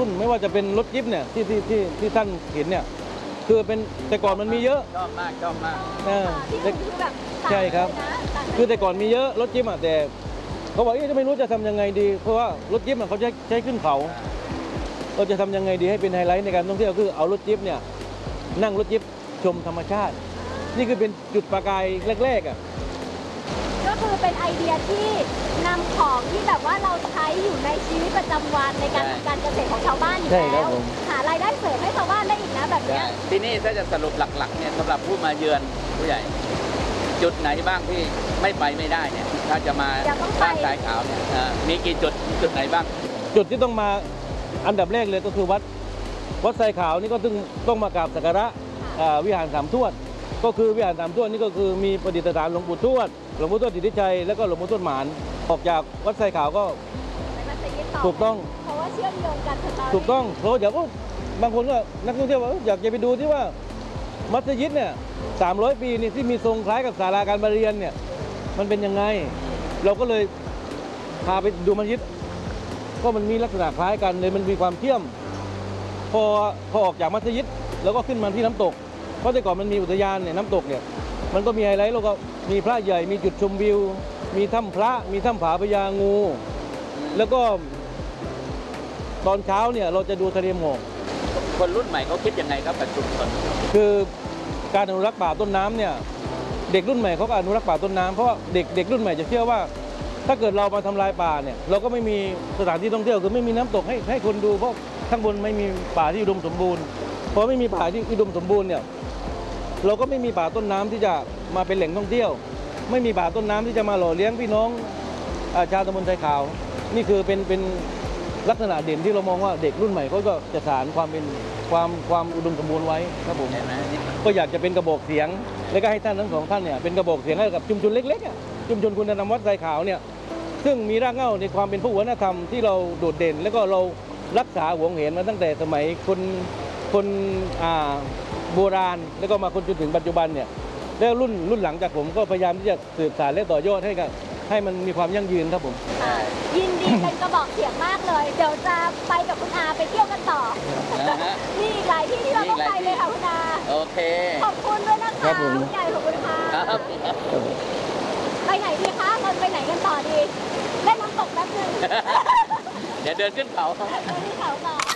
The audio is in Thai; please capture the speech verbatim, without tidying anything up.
รุ่นไม่ว่าจะเป็นรถจิ๊บเนี่ยที่ที่ที่ที่ท่านเห็นเนี่ยคือเป็นแต่ก่อนมันมีเยอะชอบมากชอบมากใช่ครับคือแต่ก่อนมีเยอะรถจิ๊บอ่ะแต่เขาบอกจะไม่รู้จะทำยังไงดีเพราะว่ารถจิ๊บเขาใช้ใช้ขึ้นเขาเราจะทำยังไงดีให้เป็นไฮไลท์ในการท่องเที่ยวคือเอารถจิ๊บเนี่ยนั่งรถจิ๊บชมธรรมชาตินี่คือเป็นจุดประกายแรกๆอ่ะก็คือเป็นไอเดียที่นำของที่แบบว่าเราใช้อยู่ในชีวิตประจำวันในการทำการเกษตรของชาวบ้านอยู่แล้วหารายได้เสริมให้ชาวบ้านได้อีกนะแบบนี้ที่นี่ถ้าจะสรุปหลักๆเนี่ยสำหรับผู้มาเยือนผู้ใหญ่จุดไหนบ้างที่ไม่ไปไม่ได้เนี่ยถ้าจะมาบ้านทรายขาวเนี่ยมีกี่จุดจุดไหนบ้างจุดที่ต้องมาอันดับแรกเลยก็คือวัดวัดทรายขาวนี่ก็ต้องต้องมากราบสักการะวิหารสามทวดก็คือวิหารสามทวดนี่ก็คือมีประดิษฐานหลวงปู่ทวดหลวงปู่ทวดสิทธิชัยแล้วก็หลวงปู่ทวดหมานออกจากวัดทรายขาวก็ถูกต้องเพราะว่าเชื่อมโยงกันถูกต้องเพราะอยากบางคนก็นักท่องเที่ยวอยากจะไปดูที่ว่ามัสยิดเนี่ยสามร้อยปีนี่ที่มีทรงคล้ายกับศาลาการประเรียนเนี่ยมันเป็นยังไงเราก็เลยพาไปดูมัสยิดก็มันมีลักษณะคล้ายกันเลยมันมีความเชื่อมพอพอออกจากมัสยิดแล้วก็ขึ้นมาที่น้ำตกเพราะแต่ก่อนมันมีอุทยานเนี่ยน้ำตกเนี่ยมันก็มีไฮไลท์แล้วก็มีพระใหญ่มีจุดชมวิวมีถ้ำพระมีถ้ำผาพญางูแล้วก็ตอนเช้าเนี่ยเราจะดูทะเลหมอกคนรุ่นใหม่เขาคิดยังไงครับกับชุมชนคือการอนุรักษ์ป่าต้นน้ำเนี่ยเด็กรุ่นใหม่เขาก็อนุรักษ์ป่าต้นน้ำเพราะว่าเด็กเด็กรุ่นใหม่จะเชื่อว่าถ้าเกิดเรามาทำลายป่าเนี่ยเราก็ไม่มีสถานที่ท่องเที่ยวคือไม่มีน้ำตกให้ให้คนดูเพราะข้างบนไม่มีป่าที่อุดมสมบูรณ์พอไม่มีป่าที่อุดมสมบูรณ์เนี่ยเราก็ไม่มีป่าต้นน้ำที่จะมาเป็นแหล่งท่องเที่ยวไม่มีป่าต้นน้ำที่จะมาหล่อเลี้ยงพี่น้องชาวตำบลทรายขาวนี่คือเป็นเป็นลักษณะเด่นที่เรามองว่าเด็กรุ่นใหม่เขาก็จะสานความเป็นความความอุดมสมบูรณ์ไว้ครับผมก็อยากจะเป็นกระบอกเสียงและก็ให้ท่านทั้งสองท่านเนี่ยเป็นกระบอกเสียงให้กับชุมชนเล็กๆชุมชนคุณธรรมวัดทรายขาวเนี่ยซึ่งมีรากเหง้าในความเป็นพหุวัฒนธรรมที่เราโดดเด่นแล้วก็เรารักษาหวงเห็นมาตั้งแต่สมัยคนคนอ่าโบราณแล้วก็มาคนจนถึงปัจจุบันเนี่ยแล้วรุ่นรุ่นหลังจากผมก็พยายามที่จะสืบสานและต่อยอดให้กับให้มันมีความยั่งยืนครับผมยินดีเป็นกระบอกเสียงมากเลยเดี๋ยวจะไปกับคุณอาไปเที่ยวกันต่อนี่หลายที่ที่เราต้องไปเลยค่ะคุณอาโอเคขอบคุณด้วยนะคะผู้ใหญ่ขอบคุณค่ะไปไหนดีคะเราไปไหนกันต่อดีเล่นน้ำตกแป๊บนึงเดี๋ยวเดินขึ้นเขาเดินขึ้นเขาต่อ